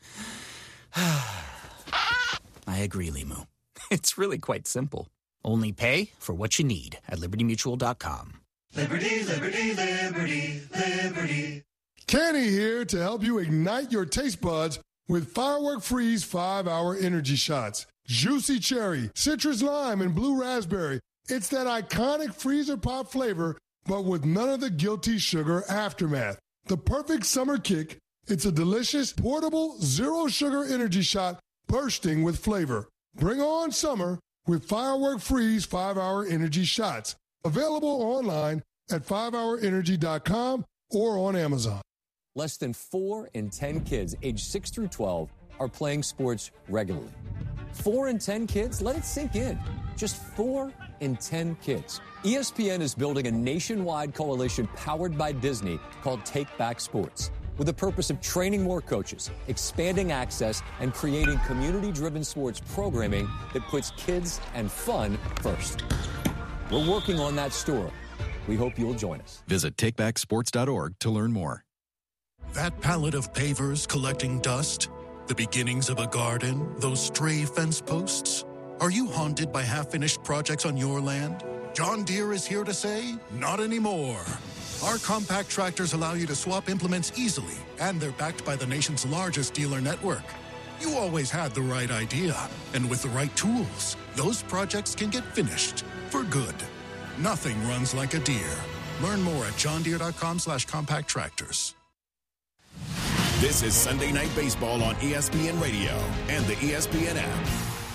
S17: I agree, Limu. It's really quite simple. Only pay for what you need at LibertyMutual.com.
S19: Liberty, liberty, liberty, liberty.
S2: Kenny here to help you ignite your taste buds with Firework Freeze 5-Hour Energy Shots. Juicy cherry, citrus lime, and blue raspberry. It's that iconic freezer pop flavor, but with none of the guilty sugar aftermath. The perfect summer kick. It's a delicious, portable, zero-sugar energy shot bursting with flavor. Bring on summer with Firework Freeze 5-Hour Energy Shots. Available online at 5hourenergy.com or on Amazon.
S3: Less than 4 in 10 kids aged 6 through 12 are playing sports regularly. 4 in 10 kids? Let it sink in. Just 4 in 10 kids. ESPN is building a nationwide coalition powered by Disney called Take Back Sports, with the purpose of training more coaches, expanding access, and creating community-driven sports programming that puts kids and fun first. We're working on that story. We hope you'll join us.
S4: Visit takebacksports.org to learn more.
S10: That pallet of pavers collecting dust? The beginnings of a garden? Those stray fence posts? Are you haunted by half-finished projects on your land? John Deere is here to say, not anymore. Our compact tractors allow you to swap implements easily, and they're backed by the nation's largest dealer network. You always had the right idea, and with the right tools, those projects can get finished for good. Nothing runs like a Deere. Learn more at johndeere.com/compact tractors.
S12: This is Sunday Night Baseball on ESPN Radio and the ESPN app.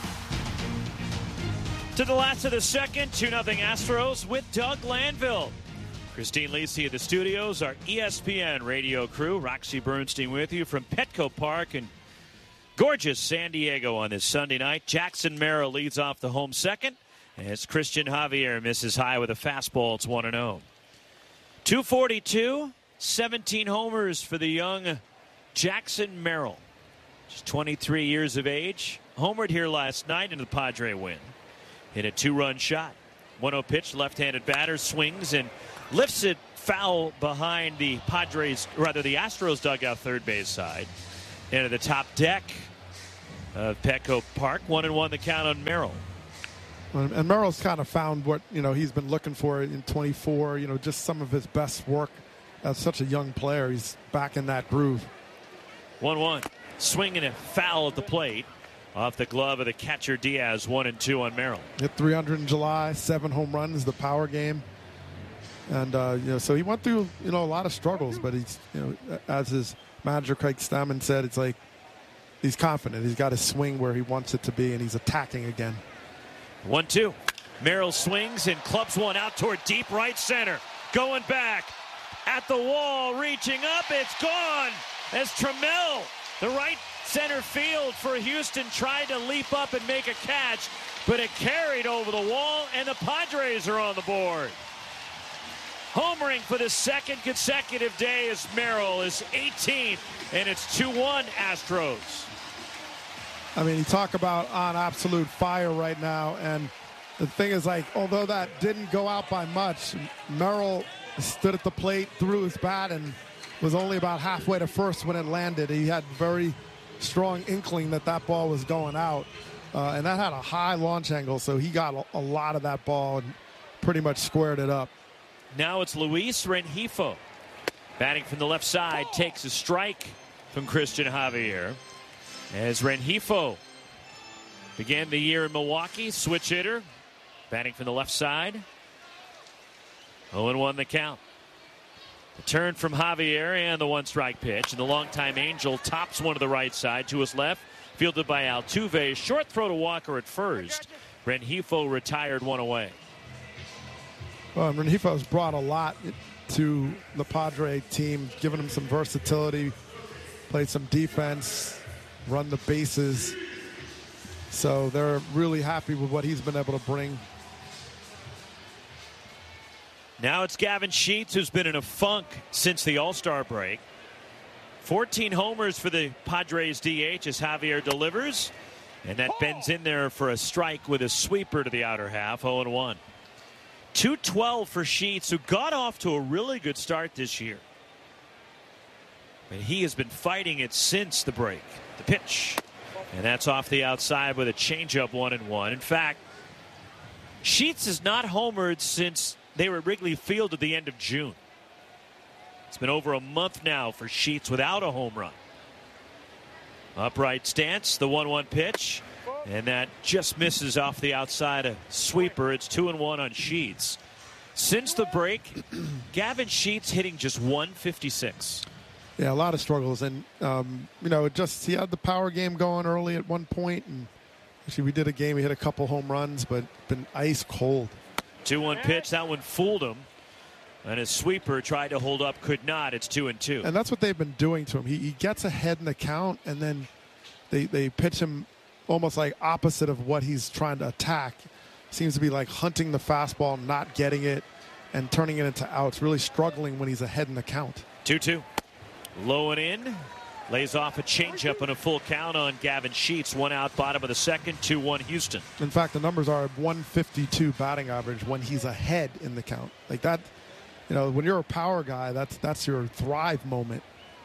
S13: To the last of the second, 2-0 Astros with Doug Landville. Christine Lisi at the studios, our ESPN radio crew. Roxy Bernstein with you from Petco Park in gorgeous San Diego on this Sunday night. Jackson Merrill leads off the home second as Christian Javier misses high with a fastball. It's 1-0. 242, 17 homers for the young Jackson Merrill. Just 23 years of age, homered here last night in the Padre win. Hit a 2-run shot. 1-0 pitch, left-handed batter swings and lifts it foul behind the Astros dugout third base side. Into the top deck of Petco Park. 1-1 the count on Merrill.
S14: And Merrill's kind of found what he's been looking for in 24. Just some of his best work as such a young player. He's back in that groove.
S13: 1-1. Swinging a foul at the plate. Off the glove of the catcher Diaz. 1-2 on Merrill.
S14: Hit 300 in July. 7 home runs. The power game. And so he went through a lot of struggles, but he's as his manager Craig Stammen said, it's like he's confident. He's got his swing where he wants it to be, and he's attacking again.
S13: 1-2. Merrill swings and clubs one out toward deep right center. Going back at the wall, reaching up. It's gone as Trammell, the right center field for Houston, tried to leap up and make a catch, but it carried over the wall, and the Padres are on the board. Homering for the second consecutive day as Merrill is 18th, and it's 2-1 Astros.
S14: I mean, you talk about on absolute fire right now, and the thing is, although that didn't go out by much, Merrill stood at the plate, threw his bat, and was only about halfway to first when it landed. He had very strong inkling that ball was going out, and that had a high launch angle, so he got a lot of that ball and pretty much squared it up.
S13: Now it's Luis Rengifo. Batting from the left side, takes a strike from Christian Javier. As Rengifo began the year in Milwaukee, switch hitter. Batting from the left side. 0-1 the count. The turn from Javier and the 1-strike pitch. And the longtime Angel tops one to the right side to his left. Fielded by Altuve. Short throw to Walker at first. Rengifo retired one away.
S14: Well, Rengifo brought a lot to the Padre team, giving him some versatility, played some defense, run the bases. So they're really happy with what he's been able to bring.
S13: Now it's Gavin Sheets, who's been in a funk since the All-Star break. 14 homers for the Padres DH as Javier delivers. And that bends in there for a strike with a sweeper to the outer half, 0-1. 212 for Sheets, who got off to a really good start this year. And he has been fighting it since the break. The pitch. And that's off the outside with a changeup, 1-1. In fact, Sheets has not homered since they were at Wrigley Field at the end of June. It's been over a month now for Sheets without a home run. Upright stance, the 1-1 pitch. And that just misses off the outside, a sweeper. It's 2-1 on Sheets. Since the break, Gavin Sheets hitting just .156.
S14: Yeah, a lot of struggles. And, he had the power game going early at one point. And actually, we did a game, he hit a couple home runs, but been ice cold.
S13: 2-1 pitch, that one fooled him. And his sweeper tried to hold up, could not. It's 2-2.
S14: And that's what they've been doing to him. He gets ahead in the count, and then they pitch him almost like opposite of what he's trying to attack. Seems to be like hunting the fastball, not getting it, and turning it into outs. Really struggling when he's ahead in the count.
S13: 2-2. Low and in. Lays off a changeup and a full count on Gavin Sheets. 1 out, bottom of the second, 2-1 Houston.
S14: In fact, the numbers are 152 batting average when he's ahead in the count. Like that, when you're a power guy, that's your thrive moment.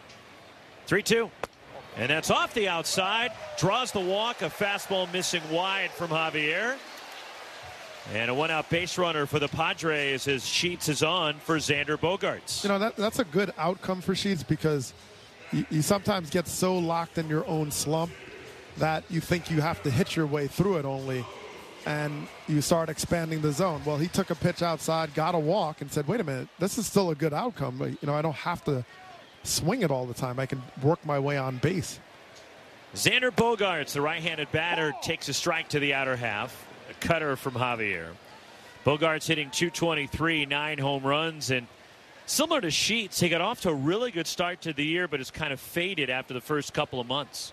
S13: 3-2. And that's off the outside. Draws the walk. A fastball missing wide from Javier. And a 1-out base runner for the Padres as Sheets is on for Xander Bogaerts.
S14: That's a good outcome for Sheets because you sometimes get so locked in your own slump that you think you have to hit your way through it only, and you start expanding the zone. Well, he took a pitch outside, got a walk, and said, wait a minute, this is still a good outcome. But, I don't have to swing it all the time. I can work my way on base.
S13: Xander Bogaerts, the right-handed batter, takes a strike to the outer half. A cutter from Javier. Bogaerts hitting .223, 9 home runs, and similar to Sheets, he got off to a really good start to the year, but has kind of faded after the first couple of months.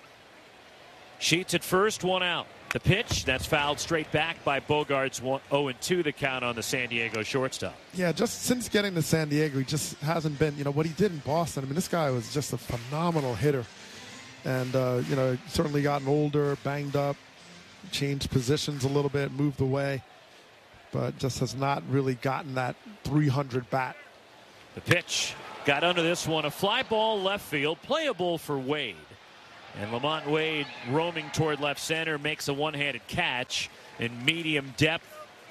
S13: Sheets at first, 1 out. The pitch, that's fouled straight back by Bogaerts. 0-2 the count on the San Diego shortstop.
S14: Yeah, just since getting to San Diego, he just hasn't been, what he did in Boston. I mean, this guy was just a phenomenal hitter. And, certainly gotten older, banged up, changed positions a little bit, moved away, but just has not really gotten that 300 bat.
S13: The pitch got under this one. A fly ball left field, playable for Wade. And Lamont Wade, roaming toward left center, makes a one-handed catch in medium depth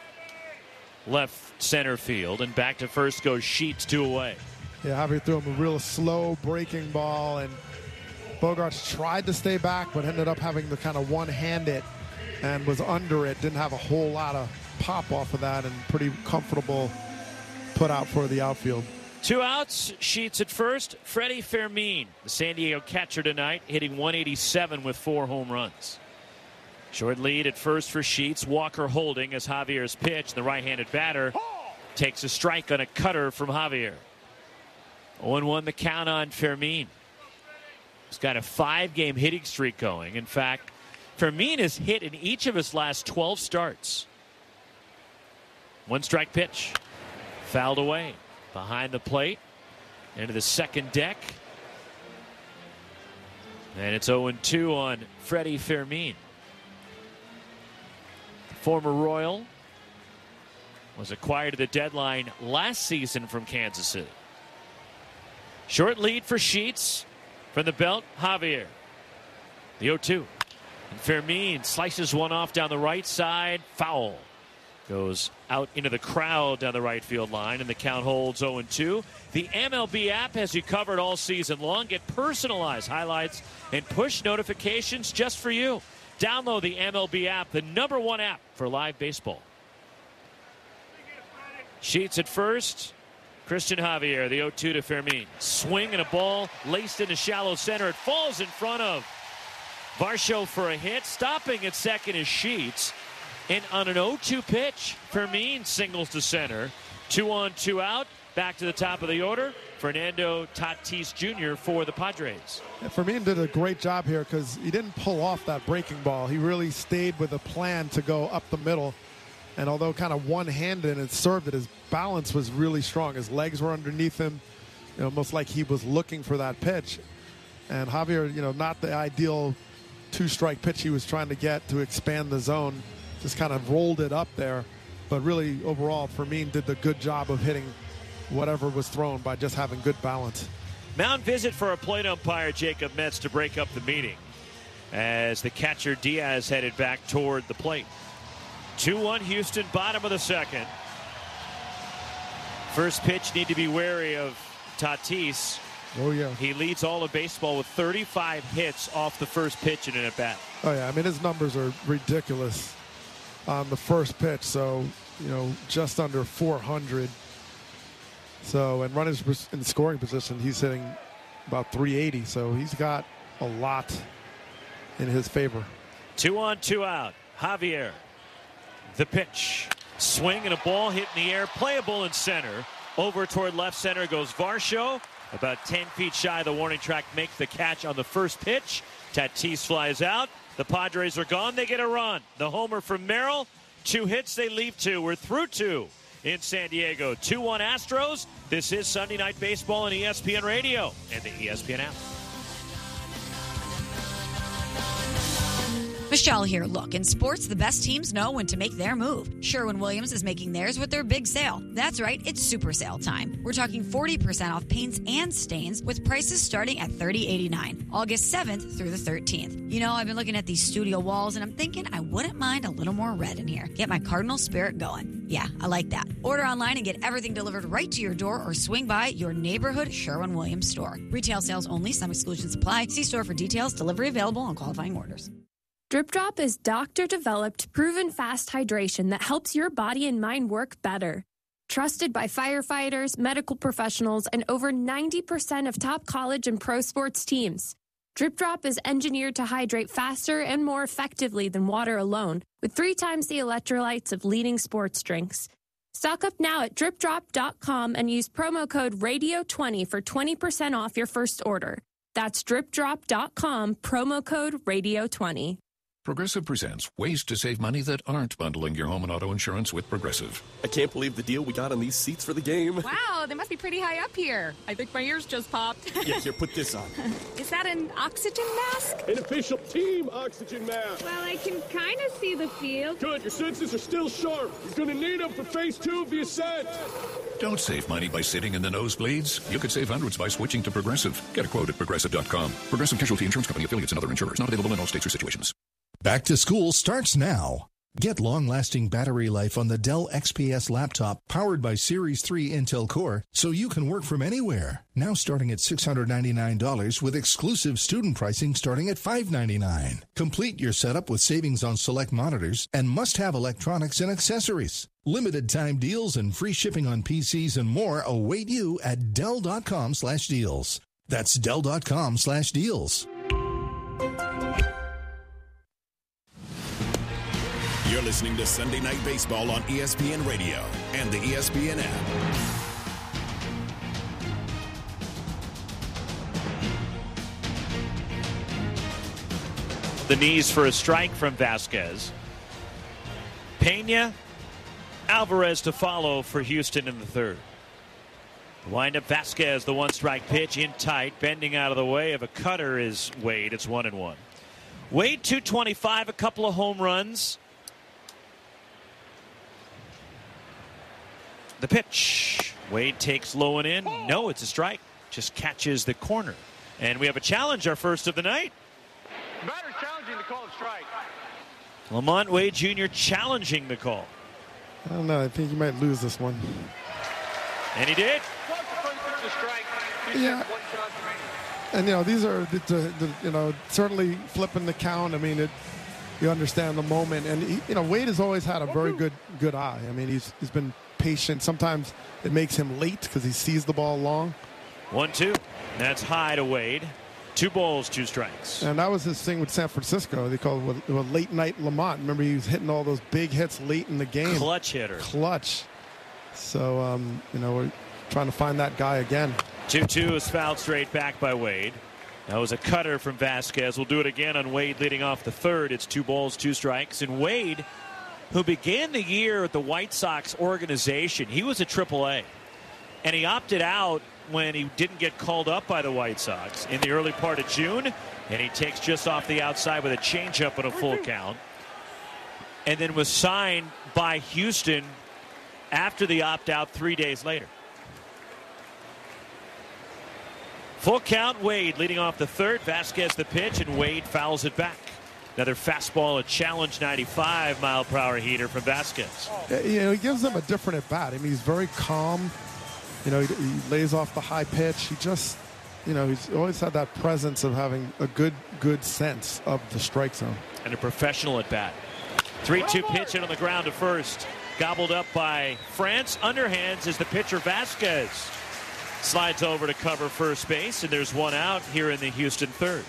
S13: left center field. And back to first goes Sheets, 2 away.
S14: Yeah, Javier threw him a real slow breaking ball, and Bogaerts tried to stay back, but ended up having to kind of one-hand it and was under it. Didn't have a whole lot of pop off of that, and pretty comfortable put out for the outfield.
S13: 2 outs, Sheets at first. Freddie Fermin, the San Diego catcher tonight, hitting 187 with 4 home runs. Short lead at first for Sheets. Walker holding as Javier's pitch. The right-handed batter takes a strike on a cutter from Javier. 0-1 the count on Fermin. He's got a 5-game hitting streak going. In fact, Fermin has hit in each of his last 12 starts. 1-strike pitch. Fouled away. Behind the plate. Into the second deck. And it's 0-2 on Freddie Fermin. Former Royal was acquired at the deadline last season from Kansas City. Short lead for Sheets. From the belt, Javier. The 0-2. And Fermin slices one off down the right side. Foul. Goes out into the crowd down the right field line, and the count holds 0-2. The MLB app has you covered all season long. Get personalized highlights and push notifications just for you. Download the MLB app, the #1 app for live baseball. Sheets at first. Christian Javier, the 0-2 to Fermin. Swing and a ball laced into shallow center. It falls in front of Varsho for a hit. Stopping at second is Sheets. And on an 0-2 pitch, Fermin singles to center. 2 on, 2 out. Back to the top of the order. Fernando Tatis Jr. for the Padres.
S14: Yeah, Fermin did a great job here because he didn't pull off that breaking ball. He really stayed with a plan to go up the middle. And although kind of one-handed and it served it, his balance was really strong. His legs were underneath him, almost like he was looking for that pitch. And Javier, not the ideal 2-strike pitch he was trying to get to expand the zone. Just kind of rolled it up there. But really, overall, Fermin did the good job of hitting whatever was thrown by just having good balance.
S13: Mound visit for a plate umpire, Jacob Metz, to break up the meeting as the catcher Diaz headed back toward the plate. 2-1 Houston, bottom of the second. First pitch, need to be wary of Tatis.
S14: Oh, yeah.
S13: He leads all of baseball with 35 hits off the first pitch in an at-bat.
S14: Oh, yeah. I mean, his numbers are ridiculous on the first pitch. So, just under 400. So, and runners in scoring position, he's hitting about 380. So he's got a lot in his favor.
S13: 2 on, 2 out. Javier. The pitch. Swing and a ball hit in the air. Playable in center. Over toward left center goes Varsho. About 10 feet shy of the warning track. Makes the catch on the first pitch. Tatis flies out. The Padres are gone. They get a run. The homer from Merrill. 2 hits. They leave 2. We're through 2 in San Diego. 2-1 Astros. This is Sunday Night Baseball on ESPN Radio and the ESPN app.
S1: Michelle here. Look, in sports, the best teams know when to make their move. Sherwin-Williams is making theirs with their big sale. That's right, it's super sale time. We're talking 40% off paints and stains with prices starting at $30.89. August 7th through the 13th. I've been looking at these studio walls and I'm thinking I wouldn't mind a little more red in here. Get my Cardinal spirit going. Yeah, I like that. Order online and get everything delivered right to your door or swing by your neighborhood Sherwin-Williams store. Retail sales only. Some exclusions apply. See store for details. Delivery available on qualifying orders.
S5: Drip Drop is doctor-developed, proven fast hydration that helps your body and mind work better. Trusted by firefighters, medical professionals, and over 90% of top college and pro sports teams. Drip Drop is engineered to hydrate faster and more effectively than water alone, with 3 times the electrolytes of leading sports drinks. Stock up now at dripdrop.com and use promo code RADIO20 for 20% off your first order. That's dripdrop.com, promo code RADIO20.
S6: Progressive presents ways to save money that aren't bundling your home and auto insurance with Progressive.
S7: I can't believe the deal we got on these seats for the game.
S8: Wow, they must be pretty high up here. I think my ears just popped.
S7: Yeah, here, put this on.
S8: Is that an oxygen mask?
S7: An official team oxygen mask.
S8: Well, I can kind of see the field.
S7: Good, your senses are still sharp. You're going to need them for phase 2 of the ascent.
S6: Don't save money by sitting in the nosebleeds. You could save hundreds by switching to Progressive. Get a quote at Progressive.com. Progressive Casualty Insurance Company, affiliates, and other insurers. Not available in all states or situations.
S25: Back to school starts now. Get long-lasting battery life on the Dell XPS laptop powered by Series 3 Intel Core so you can work from anywhere. Now starting at $699 with exclusive student pricing starting at $599. Complete your setup with savings on select monitors and must-have electronics and accessories. Limited time deals and free shipping on PCs and more await you at Dell.com/deals. That's Dell.com/deals.
S12: You're listening to Sunday Night Baseball on ESPN Radio and the ESPN app.
S13: The knees for a strike from Vasquez. Pena, Alvarez to follow for Houston in the third. Wind up Vasquez, the one-strike pitch in tight, bending out of the way of a cutter is Wade. It's 1-1. Wade, 225, a couple of home runs. The pitch. Wade takes low and in. No, it's a strike. Just catches the corner. And we have a challenge, our first of the night.
S22: Batter's challenging the call of strike.
S13: Lamont Wade Jr. challenging the call.
S14: I don't know. I think you might lose this one.
S13: And he did.
S14: Yeah. And, these are, certainly flipping the count. I mean, you understand the moment. And, Wade has always had a very good eye. I mean, he's been patient. Sometimes it makes him late because he sees the ball long.
S13: 1-2. That's high to Wade. 2 balls, 2 strikes.
S14: And that was his thing with San Francisco. They called it a late night Lamont. Remember, he was hitting all those big hits late in the game.
S13: Clutch hitter.
S14: Clutch. So, we're trying to find that guy again.
S13: 2-2 is fouled straight back by Wade. That was a cutter from Vasquez. We'll do it again on Wade leading off the third. It's 2 balls, 2 strikes. And Wade, who began the year at the White Sox organization, he was a AAA. And he opted out when he didn't get called up by the White Sox in the early part of June. And he takes just off the outside with a changeup and a full count. And then was signed by Houston after the opt-out 3 days later. Full count, Wade leading off the third. Vasquez the pitch, and Wade fouls it back. Another fastball, a challenge 95-mile-per-hour heater from Vasquez.
S14: He gives them a different at-bat. I mean, he's very calm. He lays off the high pitch. He just, he's always had that presence of having a good sense of the strike zone.
S13: And a professional at-bat. 3-2 pitch in on the ground to first. Gobbled up by France. Underhands is the pitcher Vasquez. Slides over to cover first base, and there's one out here in the Houston third.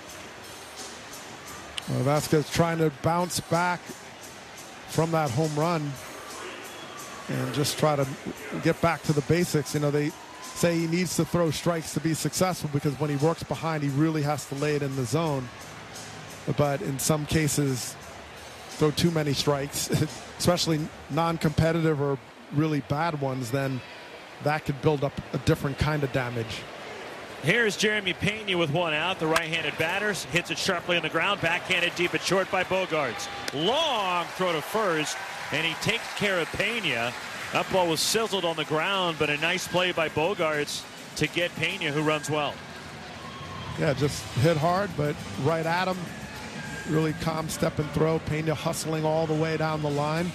S14: Well, Vasquez trying to bounce back from that home run and just try to get back to the basics. They say he needs to throw strikes to be successful because when he works behind, he really has to lay it in the zone. But in some cases, throw too many strikes, especially non-competitive or really bad ones, then that could build up a different kind of damage.
S13: Here's Jeremy Pena with one out. The right-handed batter hits it sharply on the ground. Backhanded deep and short by Bogaerts. Long throw to first, and he takes care of Pena. That ball was sizzled on the ground, but a nice play by Bogaerts to get Pena, who runs well.
S14: Yeah, just hit hard, but right at him. Really calm step and throw. Pena hustling all the way down the line.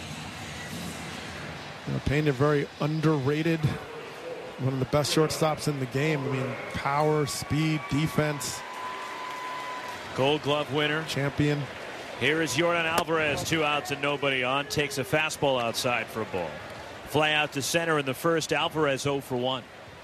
S14: Pena very underrated. One of the best shortstops in the game. I mean, power, speed, defense.
S13: Gold Glove winner.
S14: Champion.
S13: Here is Yordan Alvarez. 2 outs and nobody on. Takes a fastball outside for a ball. Fly out to center in the first. Alvarez 0 for 1.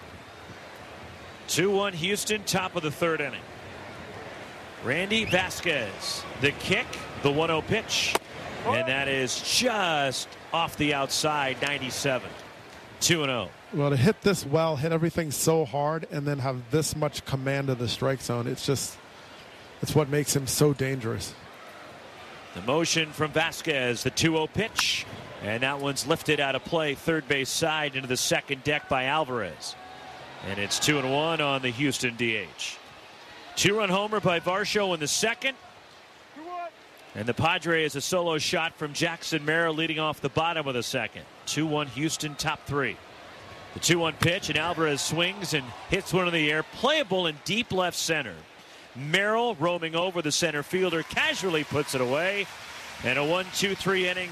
S13: 2-1 Houston, top of the third inning. Randy Vasquez. The kick, the 1-0 pitch. And that is just off the outside, 97. 2-0.
S14: Well, to hit this well, hit everything so hard, and then have this much command of the strike zone, it's what makes him so dangerous.
S13: The motion from Vasquez, the 2-0 pitch. And that one's lifted out of play, third base side into the second deck by Alvarez. And it's 2-1 on the Houston DH. 2-run homer by Varsho in the second. And the Padres a solo shot from Jackson Merrill leading off the bottom of the second. 2-1 Houston, top three. The 2-1 pitch, and Alvarez swings and hits one in the air. Playable in deep left center. Merrill roaming over the center fielder casually puts it away. And a 1-2-3 inning